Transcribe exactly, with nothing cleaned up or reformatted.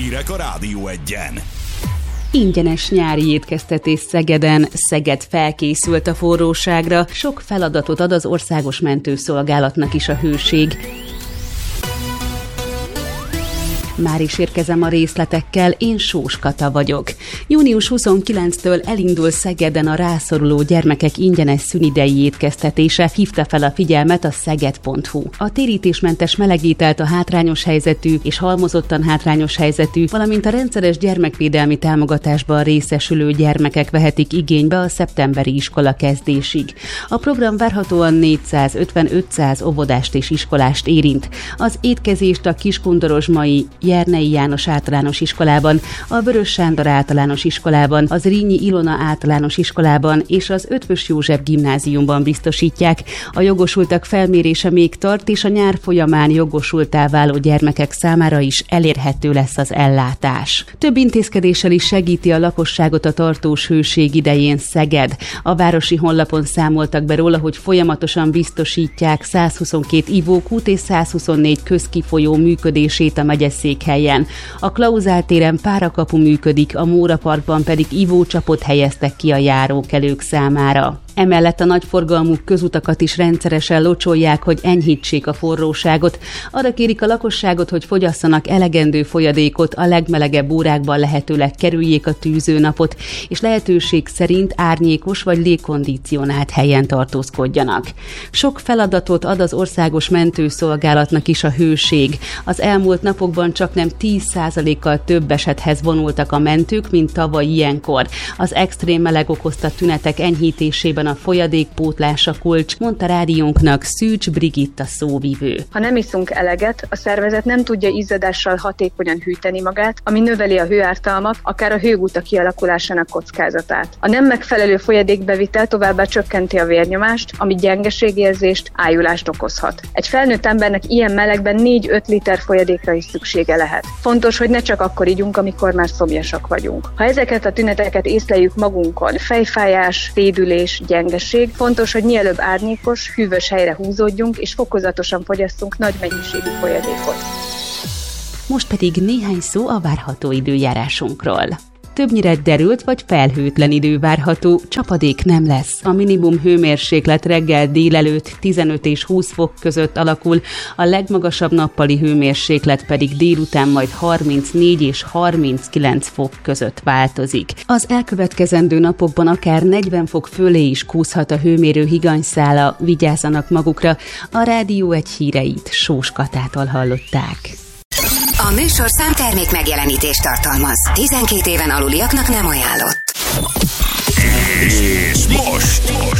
Hírek a Rádió Egyen. Ingyenes nyári étkeztetés Szegeden. Szeged felkészült a forróságra, sok feladatot ad az Országos Mentőszolgálatnak is a hőség. Már is érkezem a részletekkel, én Sós Kata vagyok. június huszonkilencedikétől elindul Szegeden a rászoruló gyermekek ingyenes szünidei étkeztetése, hívta fel a figyelmet a szeged pont hu. A térítésmentes melegételt a hátrányos helyzetű és halmozottan hátrányos helyzetű, valamint a rendszeres gyermekvédelmi támogatásban részesülő gyermekek vehetik igénybe a szeptemberi iskola kezdésig. A program várhatóan négyszázötven-ötszáz óvodást és iskolást érint. Az étkezést a Kiskundorozsmai Jernei János Általános Iskolában, a Vörös Sándor Általános Iskolában, az Rínyi Ilona Általános Iskolában és az Eötvös József Gimnáziumban biztosítják. A jogosultak felmérése még tart, és a nyár folyamán jogosulttá váló gyermekek számára is elérhető lesz az ellátás. Több intézkedéssel is segíti a lakosságot a tartós hőség idején Szeged. A városi honlapon számoltak be róla, hogy folyamatosan biztosítják százhuszonkét ivókút és százhuszonnégy közkifolyó működését a megyeszékhelyen. A Klauzál téren párakapu működik, a Móra Parkban pedig ivócsapot helyeztek ki a járókelők számára. Emellett a nagyforgalmú közutakat is rendszeresen locsolják, hogy enyhítsék a forróságot. Arra kérik a lakosságot, hogy fogyasszanak elegendő folyadékot, a legmelegebb órákban lehetőleg kerüljék a tűzőnapot, és lehetőség szerint árnyékos vagy légkondicionált helyen tartózkodjanak. Sok feladatot ad az Országos Mentőszolgálatnak is a hőség. Az elmúlt napokban csaknem tíz százalékkal több esethez vonultak a mentők, mint tavaly ilyenkor. Az extrém meleg okozta tünetek enyhítésében a folyadékpótlás a kulcs, mondta rádiónknak Szűcs Brigitta szóvivő. Ha nem iszunk eleget, a szervezet nem tudja izzadással hatékonyan hűteni magát, ami növeli a hőártalmat, akár a hőgutak kialakulásának kockázatát. A nem megfelelő folyadékbevitel továbbá csökkenti a vérnyomást, ami gyengeségérzést, ájulást okozhat. Egy felnőtt embernek ilyen melegben négy-öt liter folyadékra is szüksége lehet. Fontos, hogy ne csak akkor igyunk, amikor már szomjasak vagyunk. Ha ezeket a tüneteket észleljük magunkon, fejfájás, szédülés, gyengeség, fontos, hogy mielőbb árnyékos, hűvös helyre húzódjunk, és fokozatosan fogyasszunk nagy mennyiségű folyadékot. Most pedig néhány szó a várható időjárásunkról. Többnyire derült vagy felhőtlen idő várható, csapadék nem lesz. A minimum hőmérséklet reggel délelőtt tizenöt és húsz fok között alakul, a legmagasabb nappali hőmérséklet pedig délután majd harmincnégy és harminckilenc fok között változik. Az elkövetkezendő napokban akár negyven fok fölé is kúszhat a hőmérő higanyszála, vigyázzanak magukra. A Rádió Egy híreit Sós Katától hallották. A műsorszám termék megjelenítést tartalmaz. tizenkét éven aluliaknak nem ajánlott. És most, most